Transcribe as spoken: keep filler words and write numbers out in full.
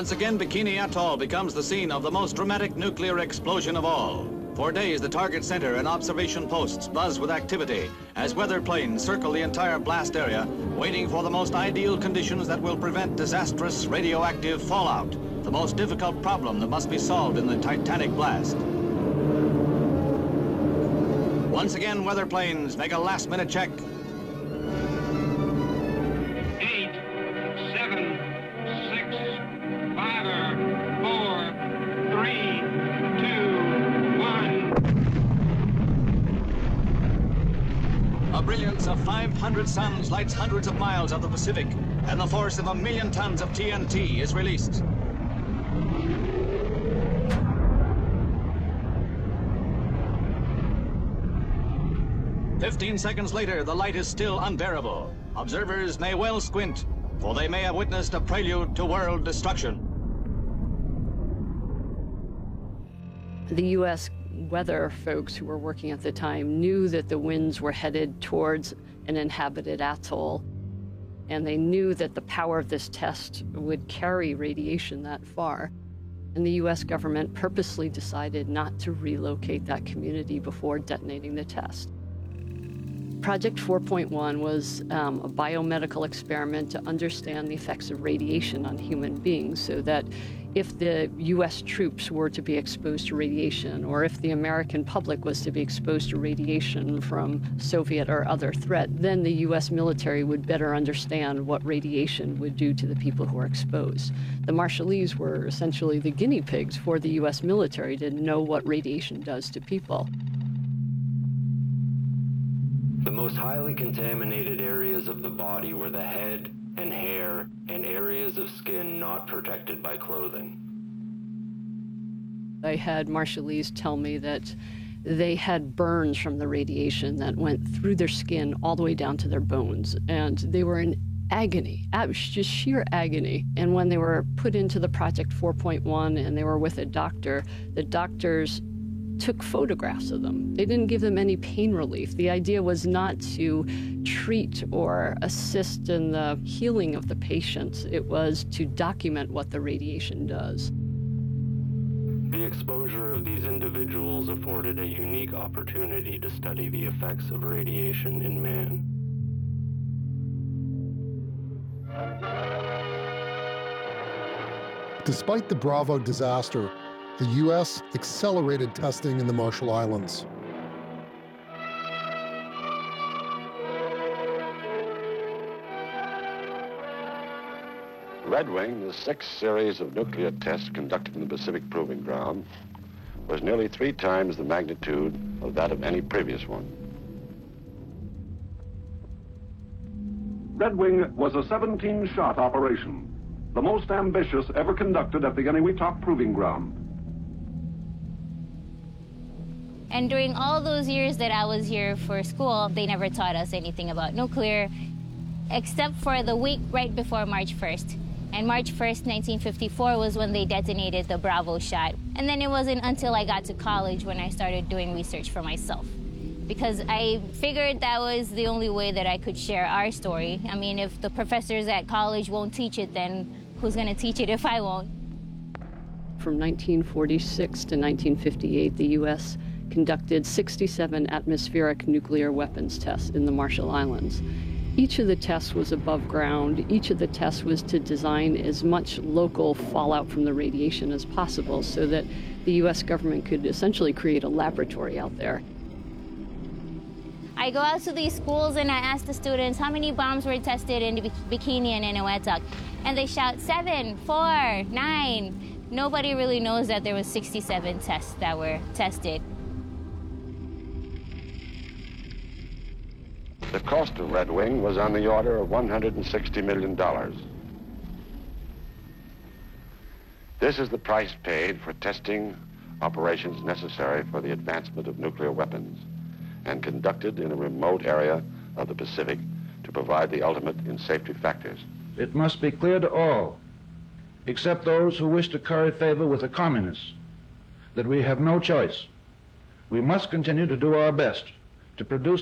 Once again, Bikini Atoll becomes the scene of the most dramatic nuclear explosion of all. For days, the target center and observation posts buzz with activity as weather planes circle the entire blast area, waiting for the most ideal conditions that will prevent disastrous radioactive fallout, the most difficult problem that must be solved in the Titanic blast. Once again, weather planes make a last-minute check. Eight, seven, six, five, four, three, two, one. A brilliance of five hundred suns lights hundreds of miles of the Pacific, and the force of a million tons of T N T is released. Fifteen seconds later, the light is still unbearable. Observers may well squint, for they may have witnessed a prelude to world destruction. The U S weather folks who were working at the time knew that the winds were headed towards an inhabited atoll, and they knew that the power of this test would carry radiation that far. And the U S government purposely decided not to relocate that community before detonating the test. Project four point one was um, a biomedical experiment to understand the effects of radiation on human beings, so that if the U S troops were to be exposed to radiation, or if the American public was to be exposed to radiation from Soviet or other threat, then the U S military would better understand what radiation would do to the people who are exposed. The Marshallese were essentially the guinea pigs for the U S military to know what radiation does to people. The most highly contaminated areas of the body were the head and hair and areas of skin not protected by clothing. I had Marshallese tell me that they had burns from the radiation that went through their skin all the way down to their bones, and they were in agony, just sheer agony. And when they were put into the Project four point one and they were with a doctor, the doctors took photographs of them. They didn't give them any pain relief. The idea was not to treat or assist in the healing of the patients. It was to document what the radiation does. The exposure of these individuals afforded a unique opportunity to study the effects of radiation in man. Despite the Bravo disaster, the U S accelerated testing in the Marshall Islands. Red Wing, the sixth series of nuclear tests conducted in the Pacific Proving Ground, was nearly three times the magnitude of that of any previous one. Red Wing was a seventeen-shot operation, the most ambitious ever conducted at the Eniwetok Proving Ground. And during all those years that I was here for school, they never taught us anything about nuclear, except for the week right before March first. And March first, nineteen fifty-four was when they detonated the Bravo shot. And then it wasn't until I got to college when I started doing research for myself, because I figured that was the only way that I could share our story. I mean, if the professors at college won't teach it, then who's gonna teach it if I won't? From nineteen forty-six to nineteen fifty-eight, the U S conducted sixty-seven atmospheric nuclear weapons tests in the Marshall Islands. Each of the tests was above ground. Each of the tests was to design as much local fallout from the radiation as possible so that the U S government could essentially create a laboratory out there. I go out to these schools and I ask the students how many bombs were tested in Bikini and Eniwetok, and they shout seven, four, nine. Nobody really knows that there was sixty-seven tests that were tested. The cost of Red Wing was on the order of one hundred sixty million dollars. This is the price paid for testing operations necessary for the advancement of nuclear weapons and conducted in a remote area of the Pacific to provide the ultimate in safety factors. It must be clear to all, except those who wish to curry favor with the communists, that we have no choice. We must continue to do our best to produce